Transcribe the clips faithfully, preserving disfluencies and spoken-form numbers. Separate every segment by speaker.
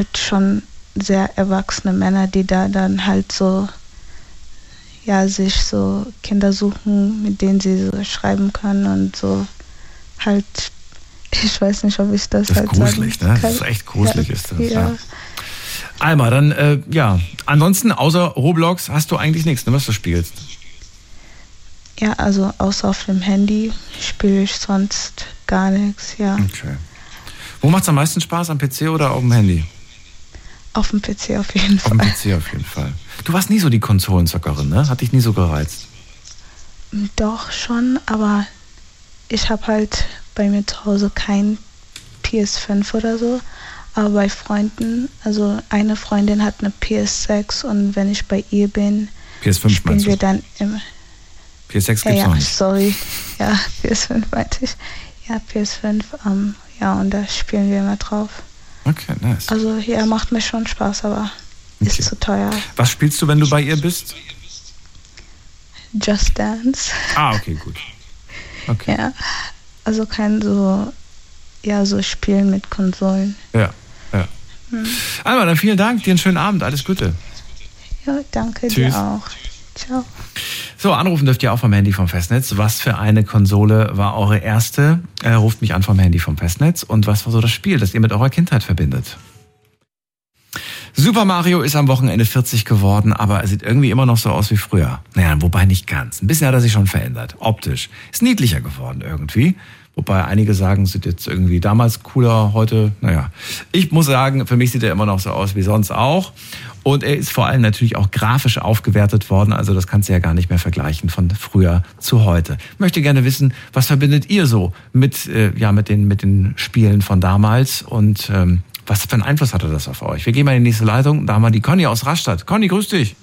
Speaker 1: schon sehr erwachsene Männer, die da dann halt so, ja, sich so Kinder suchen, mit denen sie so schreiben können und so halt, ich weiß nicht, ob ich das,
Speaker 2: das
Speaker 1: halt
Speaker 2: ist gruselig,
Speaker 1: sagen kann.
Speaker 2: Ne? Das ist echt gruselig,
Speaker 1: ja,
Speaker 2: ist das.
Speaker 1: Ja.
Speaker 2: Ja. Alma, dann, äh, ja, ansonsten, außer Roblox, hast du eigentlich nichts, ne, was du spielst?
Speaker 1: Ja, also außer auf dem Handy spiele ich sonst gar nichts, ja.
Speaker 2: Okay. Wo macht es am meisten Spaß, am P C oder auf dem Handy?
Speaker 1: Auf dem P C auf jeden Fall.
Speaker 2: Auf dem P C auf jeden Fall. Du warst nie so die Konsolenzockerin, ne? Hat dich nie so gereizt?
Speaker 1: Doch schon, aber ich habe halt bei mir zu Hause kein P S fünf oder so. Aber bei Freunden, also eine Freundin hat eine P S sechs und wenn ich bei ihr bin,
Speaker 2: P S fünf
Speaker 1: spielen wir dann immer.
Speaker 2: P S sechs
Speaker 1: ja,
Speaker 2: gibt's
Speaker 1: ja,
Speaker 2: noch nicht.
Speaker 1: Sorry, ja, P S fünf meinte ich. Ja, P S fünf, ähm, ja, und da spielen wir immer drauf.
Speaker 2: Okay, nice.
Speaker 1: Also ja, macht mir schon Spaß, aber
Speaker 2: okay.
Speaker 1: Ist zu teuer.
Speaker 2: Was spielst du, wenn du bei ihr bist?
Speaker 1: Just Dance.
Speaker 2: Ah, okay, gut. Okay.
Speaker 1: Ja, also kein so, ja, so Spielen mit Konsolen.
Speaker 2: Ja, ja. Hm. Alma, dann vielen Dank, dir einen schönen Abend, alles Gute.
Speaker 1: Ja, danke.
Speaker 2: Tschüss.
Speaker 1: Dir auch. Ciao.
Speaker 2: So, anrufen dürft ihr auch vom Handy vom Festnetz. Was für eine Konsole war eure erste? Äh, ruft mich an vom Handy vom Festnetz. Und was war so das Spiel, das ihr mit eurer Kindheit verbindet? Super Mario ist am Wochenende vierzig geworden, aber er sieht irgendwie immer noch so aus wie früher. Naja, wobei nicht ganz. Ein bisschen hat er sich schon verändert, optisch. Ist niedlicher geworden irgendwie. Wobei einige sagen, sieht jetzt irgendwie damals cooler, heute, naja. Ich muss sagen, für mich sieht er immer noch so aus wie sonst auch. Und er ist vor allem natürlich auch grafisch aufgewertet worden. Also das kannst du ja gar nicht mehr vergleichen von früher zu heute. Ich möchte gerne wissen, was verbindet ihr so mit, äh, ja, mit den, mit den Spielen von damals und ähm, was für einen Einfluss hatte das auf euch? Wir gehen mal in die nächste Leitung. Da haben wir die Conny aus Rastatt. Conny, grüß dich.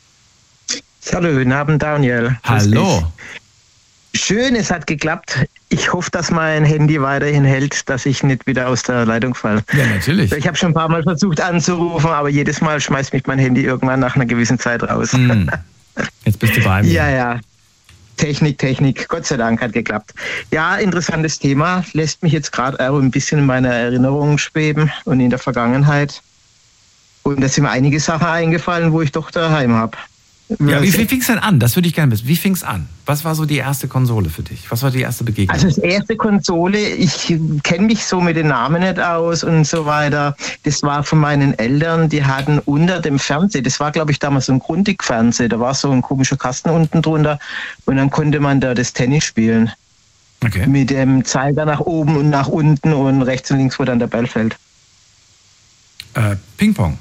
Speaker 3: Hallo, guten Abend, Daniel.
Speaker 2: Hallo.
Speaker 3: Schön, es hat geklappt. Ich hoffe, dass mein Handy weiterhin hält, dass ich nicht wieder aus der Leitung falle.
Speaker 2: Ja, natürlich.
Speaker 3: Ich habe schon ein paar Mal versucht anzurufen, aber jedes Mal schmeißt mich mein Handy irgendwann nach einer gewissen Zeit raus.
Speaker 2: Hm. Jetzt bist du bei mir.
Speaker 3: Ja, ja. Technik, Technik. Gott sei Dank hat geklappt. Ja, interessantes Thema. Lässt mich jetzt gerade auch ein bisschen in meiner Erinnerung schweben und in der Vergangenheit. Und da sind mir einige Sachen eingefallen, wo ich doch daheim habe.
Speaker 2: Ja, wie, wie fing es denn an? Das würde ich gerne wissen. Wie fing es an? Was war so die erste Konsole für dich? Was war die erste Begegnung?
Speaker 3: Also das erste Konsole, ich kenne mich so mit den Namen nicht aus und so weiter. Das war von meinen Eltern, die hatten unter dem Fernseher, das war glaube ich damals so ein Grundig-Fernseher, da war so ein komischer Kasten unten drunter und dann konnte man da das Tennis spielen.
Speaker 2: Okay.
Speaker 3: Mit dem Zeiger nach oben und nach unten und rechts und links, wo dann der Ball fällt.
Speaker 2: Äh, Ping-Pong?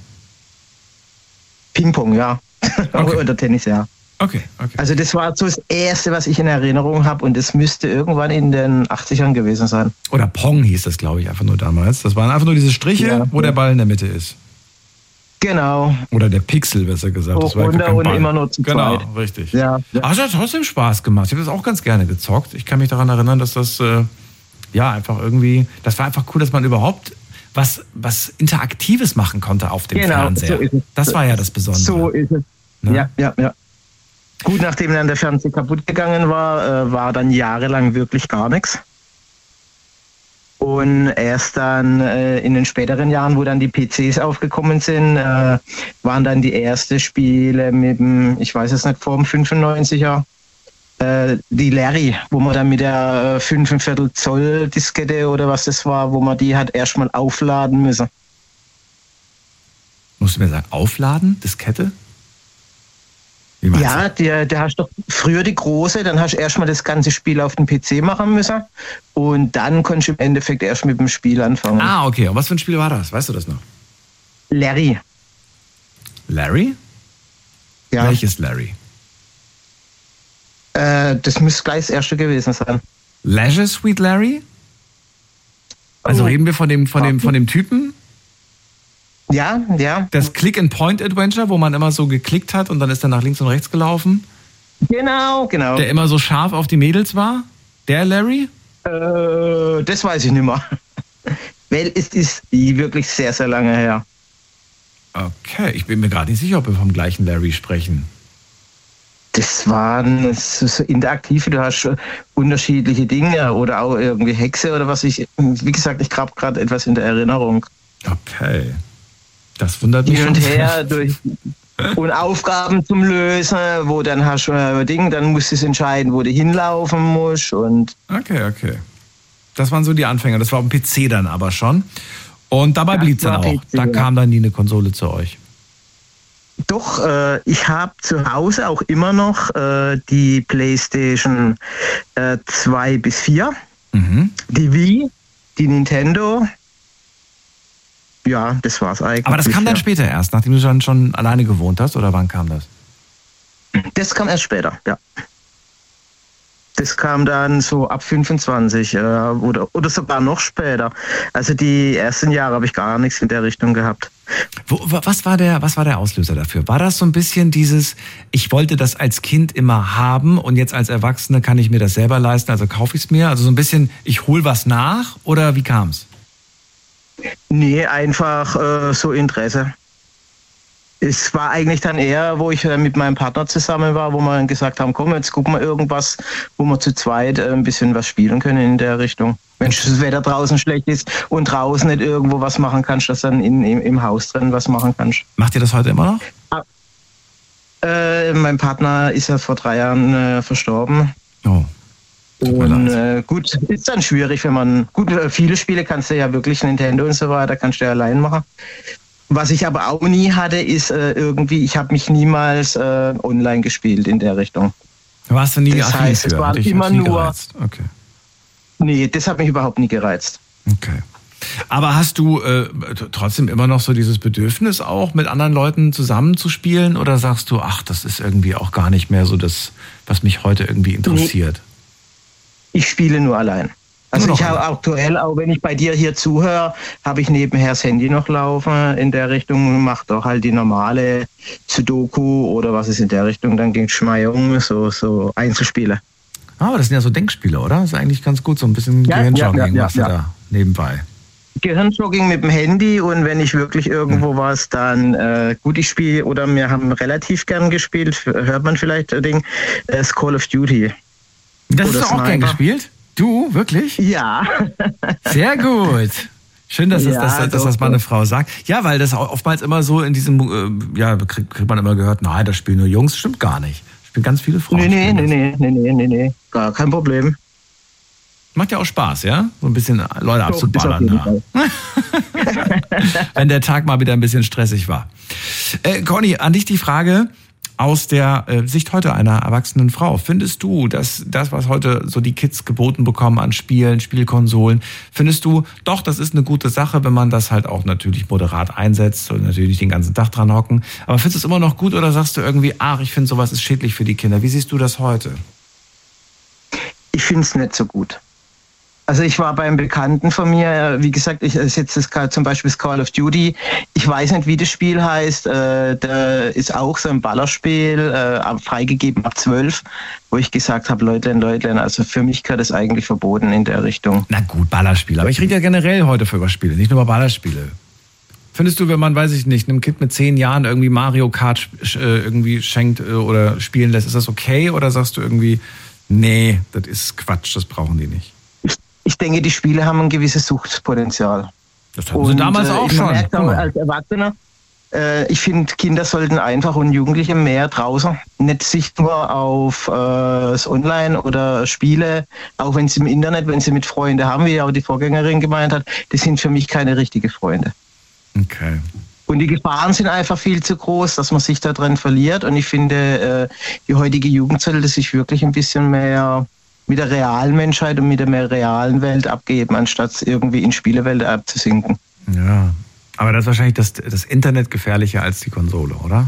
Speaker 3: Ping-Pong, ja.
Speaker 2: Okay.
Speaker 3: Oder Tennis, ja.
Speaker 2: Okay, okay.
Speaker 3: Also das war so das Erste, was ich in Erinnerung habe und das müsste irgendwann in den achtzigern gewesen sein.
Speaker 2: Oder Pong hieß das, glaube ich, einfach nur damals. Das waren einfach nur diese Striche,
Speaker 3: ja,
Speaker 2: wo ja. der Ball in der Mitte ist.
Speaker 3: Genau.
Speaker 2: Oder der Pixel, besser gesagt.
Speaker 3: Hoch,
Speaker 2: das war
Speaker 3: runter
Speaker 2: kein
Speaker 3: und
Speaker 2: Ball.
Speaker 3: immer nur zu
Speaker 2: Genau,
Speaker 3: zweit.
Speaker 2: richtig.
Speaker 3: Ja, ja.
Speaker 2: Aber es hat trotzdem Spaß gemacht. Ich habe das auch ganz gerne gezockt. Ich kann mich daran erinnern, dass das, äh, ja, einfach irgendwie, das war einfach cool, dass man überhaupt was, was Interaktives machen konnte auf dem
Speaker 3: genau,
Speaker 2: Fernseher.
Speaker 3: So ist es.
Speaker 2: Das war ja das Besondere.
Speaker 3: So ist es.
Speaker 2: Ne?
Speaker 3: Ja, ja, ja. Gut, nachdem dann der Fernseher kaputt gegangen war, äh, war dann jahrelang wirklich gar nichts. Und erst dann äh, in den späteren Jahren, wo dann die P Cs aufgekommen sind, äh, waren dann die ersten Spiele mit dem, ich weiß es nicht, vor dem fünfundneunziger, äh, die Larry, wo man dann mit der äh, fünfundviertel Zoll Diskette oder was das war, wo man die hat erstmal aufladen müssen.
Speaker 2: Musst du mir sagen, aufladen, Diskette?
Speaker 3: Ja, der, der hast doch früher die große, dann hast du erstmal das ganze Spiel auf dem P C machen müssen und dann konntest du im Endeffekt erst mit dem Spiel anfangen.
Speaker 2: Ah, okay. Und was für ein Spiel war das? Weißt du das noch?
Speaker 3: Larry.
Speaker 2: Larry?
Speaker 3: Ja.
Speaker 2: Welches Larry?
Speaker 3: Äh, das müsste gleich das erste gewesen sein.
Speaker 2: Leisure Suite Larry? Also
Speaker 3: oh.
Speaker 2: reden wir von dem, von dem, von dem Typen?
Speaker 3: Ja, ja.
Speaker 2: Das Click-and-Point-Adventure, wo man immer so geklickt hat und dann ist er nach links und rechts gelaufen?
Speaker 3: Genau, genau.
Speaker 2: Der immer so scharf auf die Mädels war? Der Larry?
Speaker 3: Äh, das weiß ich nicht mehr. Weil es ist wirklich sehr, sehr lange her.
Speaker 2: Okay, ich bin mir gerade nicht sicher, ob wir vom gleichen Larry sprechen.
Speaker 3: Das waren so, so interaktive, du hast unterschiedliche Dinge oder auch irgendwie Hexe oder was ich, wie gesagt, ich habe gerade etwas in der Erinnerung.
Speaker 2: Okay. Das wundert mich
Speaker 3: hin und
Speaker 2: schon.
Speaker 3: her durch und Aufgaben zum Lösen, wo dann hast du ein Ding, dann musst du es entscheiden, wo du hinlaufen musst und
Speaker 2: Okay, okay. Das waren so die Anfänger. Das war auf dem P C dann aber schon. Und dabei blieb es dann auch.
Speaker 3: P C,
Speaker 2: Da
Speaker 3: ja.
Speaker 2: kam dann nie eine Konsole zu euch.
Speaker 3: Doch, äh, ich habe zu Hause auch immer noch äh, die PlayStation äh, zwei bis vier,
Speaker 2: Mhm.
Speaker 3: die Wii, die Nintendo. Ja, das war's eigentlich.
Speaker 2: Aber das kam dann
Speaker 3: ja.
Speaker 2: später erst, nachdem du dann schon alleine gewohnt hast, oder wann kam das?
Speaker 3: Das kam erst später, ja. Das kam dann so ab fünfundzwanzig äh, oder, oder sogar noch später. Also die ersten Jahre habe ich gar nichts in der Richtung gehabt.
Speaker 2: Wo, was, war der, was war der Auslöser dafür? War das so ein bisschen dieses, ich wollte das als Kind immer haben und jetzt als Erwachsene kann ich mir das selber leisten, also kaufe ich es mir? Also so ein bisschen, ich hole was nach, oder wie kam es?
Speaker 3: Nee, einfach äh, so Interesse. Es war eigentlich dann eher, wo ich äh, mit meinem Partner zusammen war, wo wir dann gesagt haben, komm, jetzt gucken wir irgendwas, wo wir zu zweit äh, ein bisschen was spielen können in der Richtung. Wenn das Wetter draußen schlecht ist und draußen nicht irgendwo was machen kannst, dass dann in, im, im Haus drin was machen kannst.
Speaker 2: Macht ihr das heute immer noch?
Speaker 3: Äh, mein Partner ist ja vor drei Jahren äh, verstorben.
Speaker 2: Oh. Tut mir
Speaker 3: Und
Speaker 2: leid.
Speaker 3: äh, gut, ist dann schwierig, wenn man, gut, äh, viele Spiele kannst du ja wirklich, Nintendo und so weiter, kannst du ja allein machen. Was ich aber auch nie hatte, ist äh, irgendwie, ich habe mich niemals äh, online gespielt in der Richtung.
Speaker 2: Warst du nie
Speaker 3: Das
Speaker 2: affin
Speaker 3: heißt, es
Speaker 2: für?
Speaker 3: war
Speaker 2: Hat dich-
Speaker 3: immer
Speaker 2: hat dich nie
Speaker 3: nur-
Speaker 2: gereizt? Okay.
Speaker 3: Nee, das hat mich überhaupt nie gereizt.
Speaker 2: Okay. Aber hast du äh, t- trotzdem immer noch so dieses Bedürfnis auch, mit anderen Leuten zusammenzuspielen? Oder sagst du, ach, das ist irgendwie auch gar nicht mehr so das, was mich heute irgendwie interessiert?
Speaker 3: Ich spiele nur allein. Also
Speaker 2: Nur noch
Speaker 3: ich habe
Speaker 2: allein.
Speaker 3: aktuell, auch wenn ich bei dir hier zuhöre, habe ich nebenher das Handy noch laufen in der Richtung, mache doch halt die normale Sudoku oder was ist in der Richtung, dann ging es mal um, so, so Einzelspiele.
Speaker 2: Ah, aber das sind ja so Denkspiele, oder? Das ist eigentlich ganz gut, so ein bisschen
Speaker 3: Ja,
Speaker 2: Gehirnjogging
Speaker 3: ja, ja,
Speaker 2: machst du
Speaker 3: ja.
Speaker 2: da nebenbei.
Speaker 3: Gehirnjogging mit dem Handy und wenn ich wirklich irgendwo was, dann äh, gut, ich spiele oder wir haben relativ gern gespielt, hört man vielleicht ein Ding, das Call of Duty.
Speaker 2: Das
Speaker 3: Oder
Speaker 2: hast du auch gern
Speaker 3: Sniper.
Speaker 2: gespielt? Du, wirklich?
Speaker 3: Ja,
Speaker 2: Sehr gut. Schön, dass, das,
Speaker 3: Ja,
Speaker 2: dass, dass
Speaker 3: doch,
Speaker 2: das mal eine
Speaker 3: doch.
Speaker 2: Frau sagt. Ja, weil das auch oftmals immer so in diesem, äh, ja, kriegt, kriegt man immer gehört, nein, das spielen nur Jungs. Stimmt gar nicht. Spielen ganz viele Frauen.
Speaker 3: nee, nee,
Speaker 2: spielen
Speaker 3: nee,
Speaker 2: das.
Speaker 3: nee, nee, nee, nee, nee, gar kein Problem.
Speaker 2: Macht ja auch Spaß, ja? So ein bisschen Leute
Speaker 3: Doch, ist auf
Speaker 2: abzuballern.
Speaker 3: jeden
Speaker 2: Ja.
Speaker 3: Fall.
Speaker 2: Wenn der Tag mal wieder ein bisschen stressig war. Äh, Conny, an dich die Frage aus der äh, Sicht heute einer erwachsenen Frau. Findest du, dass das, was heute so die Kids geboten bekommen an Spielen, Spielkonsolen, findest du, doch, das ist eine gute Sache, wenn man das halt auch natürlich moderat einsetzt und natürlich den ganzen Tag dran hocken. Aber findest du es immer noch gut oder sagst du irgendwie, ach, ich finde sowas ist schädlich für die Kinder? Wie siehst du das heute?
Speaker 3: Ich finde es nicht so gut. Also ich war beim Bekannten von mir, wie gesagt, ich setze das zum Beispiel das Call of Duty. Ich weiß nicht, wie das Spiel heißt. Äh, da ist auch so ein Ballerspiel, äh, freigegeben ab zwölf, wo ich gesagt habe, Leutlein, Leutlein, also für mich gehört das eigentlich verboten in der Richtung.
Speaker 2: Na gut, Ballerspiele. Aber ich rede ja generell heute für über Spiele, nicht nur über Ballerspiele. Findest du, wenn man, weiß ich nicht, einem Kind mit zehn Jahren irgendwie Mario Kart äh, irgendwie schenkt äh, oder spielen lässt, ist das okay? Oder sagst du irgendwie, nee, das ist Quatsch, das brauchen die nicht?
Speaker 3: Ich, ich denke, die Spiele haben ein gewisses Suchtpotenzial.
Speaker 2: Das hatten sie damals
Speaker 3: äh,
Speaker 2: auch
Speaker 3: man
Speaker 2: schon.
Speaker 3: merkt
Speaker 2: Guck
Speaker 3: auch
Speaker 2: mal.
Speaker 3: als Erwachsener, äh, ich finde, Kinder sollten einfach und Jugendliche mehr draußen, nicht sich nur auf äh, das Online oder Spiele, auch wenn sie im Internet, wenn sie mit Freunden haben, wie auch die Vorgängerin gemeint hat, das sind für mich keine richtigen Freunde.
Speaker 2: Okay.
Speaker 3: Und die Gefahren sind einfach viel zu groß, dass man sich da drin verliert. Und ich finde, äh, die heutige Jugend sollte sich wirklich ein bisschen mehr mit der realen Menschheit und mit der mehr realen Welt abgeben, anstatt irgendwie in Spielewelt abzusinken.
Speaker 2: Ja. Aber das ist wahrscheinlich das, das Internet gefährlicher als die Konsole, oder?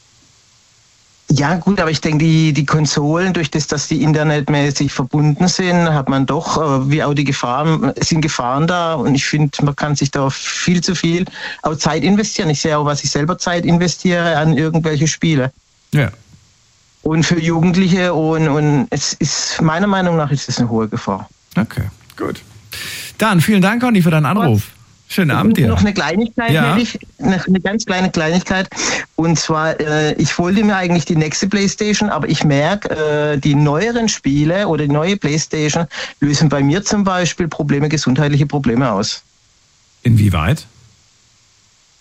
Speaker 3: Ja gut, aber ich denke, die, die Konsolen, durch das, dass die internetmäßig verbunden sind, hat man doch, äh, wie auch die Gefahren, es sind Gefahren da und ich finde, man kann sich da viel zu viel auch Zeit investieren. Ich sehe auch, was ich selber Zeit investiere an irgendwelche Spiele.
Speaker 2: Ja.
Speaker 3: Und für Jugendliche und, und es ist, meiner Meinung nach ist es eine hohe Gefahr.
Speaker 2: Okay, gut. Dann vielen Dank, Conny, für deinen Anruf. Schönen Abend dir.
Speaker 3: Noch eine Kleinigkeit,
Speaker 2: Ja.
Speaker 3: hätte ich, eine, eine ganz kleine Kleinigkeit. Und zwar, äh, ich wollte mir eigentlich die nächste Playstation, aber ich merke, äh, die neueren Spiele oder die neue Playstation lösen bei mir zum Beispiel Probleme, gesundheitliche Probleme aus.
Speaker 2: Inwieweit?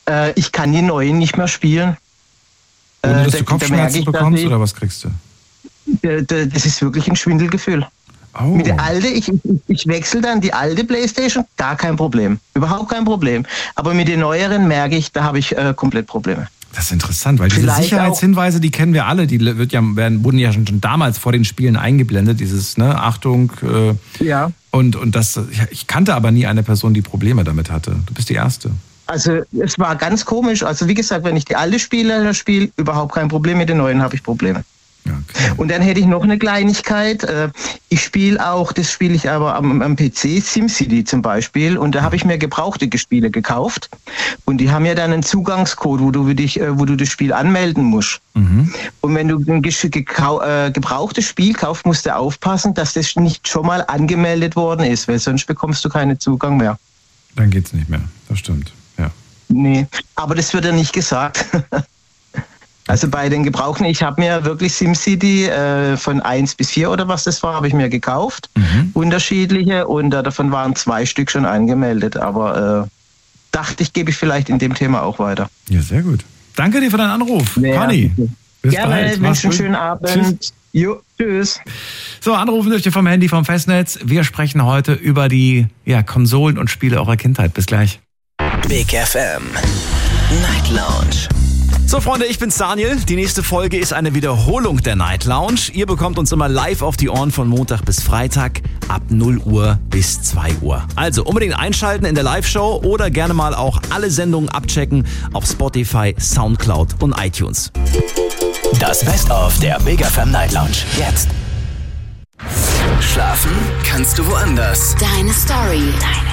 Speaker 3: Äh, ich kann die neuen nicht mehr spielen.
Speaker 2: Ohne dass
Speaker 3: äh,
Speaker 2: du Kopfschmerzen
Speaker 3: ich,
Speaker 2: bekommst
Speaker 3: ich,
Speaker 2: oder was kriegst du?
Speaker 3: Das ist wirklich ein Schwindelgefühl.
Speaker 2: Oh.
Speaker 3: Mit der alte, ich, ich wechsle dann die alte Playstation, gar kein Problem. Überhaupt kein Problem. Aber mit den neueren merke ich, da habe ich äh, komplett Probleme.
Speaker 2: Das ist interessant, weil diese
Speaker 3: Vielleicht
Speaker 2: Sicherheitshinweise, die kennen wir alle, die wird ja, werden, wurden ja schon, schon damals vor den Spielen eingeblendet, dieses, ne, Achtung. Äh,
Speaker 3: ja.
Speaker 2: Und, und das, ich kannte aber nie eine Person, die Probleme damit hatte. Du bist die Erste.
Speaker 3: Also es war ganz komisch. Also wie gesagt, wenn ich die alte Spiele spiele, überhaupt kein Problem, mit den neuen habe ich Probleme. Okay. Und dann hätte ich noch eine Kleinigkeit. Ich spiele auch, das spiele ich aber am, am P C, SimCity zum Beispiel. Und da habe ich mir gebrauchte Spiele gekauft. Und die haben ja dann einen Zugangscode, wo du, dich, wo du das Spiel anmelden musst. Mhm. Und wenn du ein gebrauchtes Spiel kaufst, musst du aufpassen, dass das nicht schon mal angemeldet worden ist, weil sonst bekommst du keinen Zugang mehr.
Speaker 2: Dann geht's nicht mehr, das stimmt, ja.
Speaker 3: Nee, aber das wird ja nicht gesagt. Also bei den Gebrauchten, ich habe mir wirklich SimCity äh, von eins bis vier oder was das war, habe ich mir gekauft. Mhm. Unterschiedliche und äh, davon waren zwei Stück schon angemeldet. Aber äh, dachte ich, gebe ich vielleicht in dem Thema auch weiter.
Speaker 2: Ja, sehr gut. Danke dir für deinen Anruf, ja, Conny.
Speaker 3: Bis Gerne, bald. Wünsche einen schönen Abend. Tschüss. Jo, tschüss.
Speaker 2: So, anrufen dürft ihr vom Handy, vom Festnetz. Wir sprechen heute über die ja, Konsolen und Spiele eurer Kindheit. Bis gleich.
Speaker 4: Big F M Night Lounge.
Speaker 5: So Freunde, ich bin's Daniel. Die nächste Folge ist eine Wiederholung der Night Lounge. Ihr bekommt uns immer live auf die Ohren von Montag bis Freitag ab null Uhr bis zwei Uhr. Also unbedingt einschalten in der Live-Show oder gerne mal auch alle Sendungen abchecken auf Spotify, Soundcloud und iTunes.
Speaker 4: Das Best-of der Big F M Night Lounge jetzt. Schlafen kannst du woanders.
Speaker 6: Deine Story. Deine